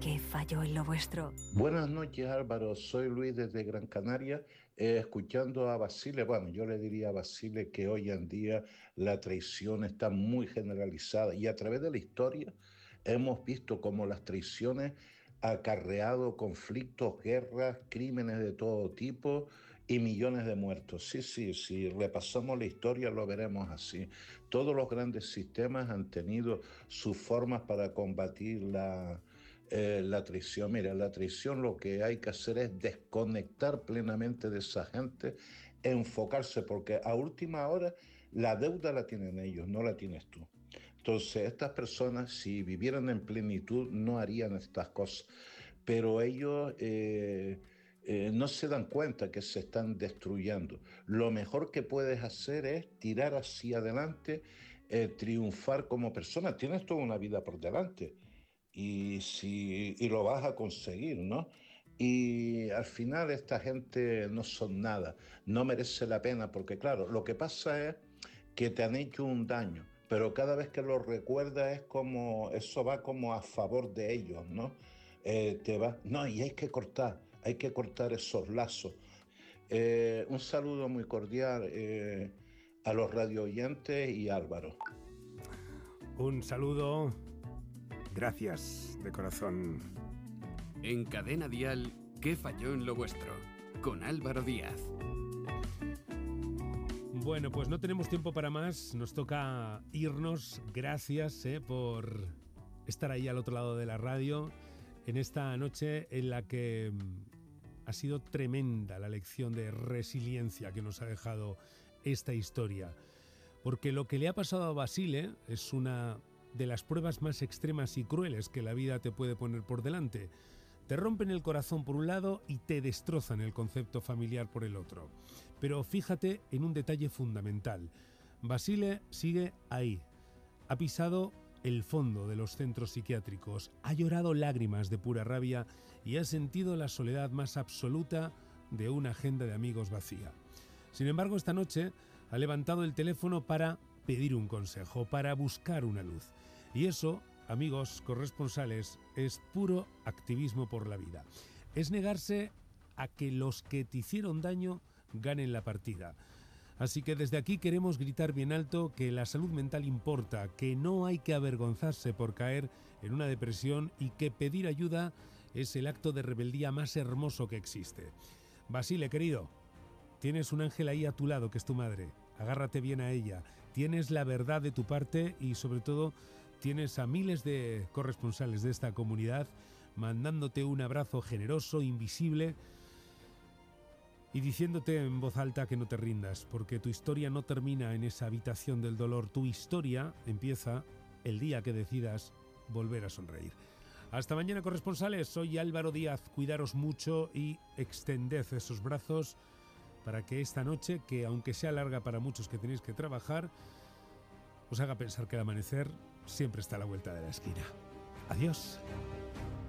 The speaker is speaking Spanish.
¿Qué falló en lo vuestro? Buenas noches, Álvaro. Soy Luis desde Gran Canaria, escuchando a Basile. Bueno, yo le diría a Basile que hoy en día la traición está muy generalizada y a través de la historia hemos visto cómo las traiciones han acarreado conflictos, guerras, crímenes de todo tipo y millones de muertos. Sí, sí, si repasamos la historia lo veremos así. Todos los grandes sistemas han tenido sus formas para combatir la traición. Mira, la traición lo que hay que hacer es desconectar plenamente de esa gente, enfocarse, porque a última hora la deuda la tienen ellos, no la tienes tú. Entonces, estas personas, si vivieran en plenitud, no harían estas cosas, pero ellos no se dan cuenta que se están destruyendo. Lo mejor que puedes hacer es tirar hacia adelante, triunfar como persona. Tienes toda una vida por delante y lo vas a conseguir, ¿no? Y al final esta gente no son nada, no merece la pena, porque claro, lo que pasa es que te han hecho un daño, pero cada vez que lo recuerdas es como, eso va como a favor de ellos, ¿no? No, y hay que cortar esos lazos. Un saludo muy cordial a los radio oyentes y Álvaro. Un saludo. Gracias de corazón. En Cadena Dial, ¿qué falló en lo vuestro? Con Álvaro Díaz. Bueno, pues no tenemos tiempo para más. Nos toca irnos. Gracias por estar ahí al otro lado de la radio en esta noche en la que ha sido tremenda la lección de resiliencia que nos ha dejado esta historia. Porque lo que le ha pasado a Basile es una de las pruebas más extremas y crueles que la vida te puede poner por delante. Te rompen el corazón por un lado y te destrozan el concepto familiar por el otro. Pero fíjate en un detalle fundamental. Basile sigue ahí. Ha pisado el fondo de los centros psiquiátricos, ha llorado lágrimas de pura rabia y ha sentido la soledad más absoluta de una agenda de amigos vacía. Sin embargo, esta noche ha levantado el teléfono para pedir un consejo, para buscar una luz. Y eso, amigos corresponsales, es puro activismo por la vida. Es negarse a que los que te hicieron daño ganen la partida. Así que desde aquí queremos gritar bien alto que la salud mental importa, que no hay que avergonzarse por caer en una depresión y que pedir ayuda es el acto de rebeldía más hermoso que existe. Basile, querido, tienes un ángel ahí a tu lado, que es tu madre. Agárrate bien a ella. Tienes la verdad de tu parte y, sobre todo, tienes a miles de corresponsales de esta comunidad mandándote un abrazo generoso, invisible, y diciéndote en voz alta que no te rindas, porque tu historia no termina en esa habitación del dolor. Tu historia empieza el día que decidas volver a sonreír. Hasta mañana, corresponsales. Soy Álvaro Díaz. Cuidaros mucho y extended esos brazos para que esta noche, que aunque sea larga para muchos que tenéis que trabajar, os haga pensar que el amanecer siempre está a la vuelta de la esquina. Adiós.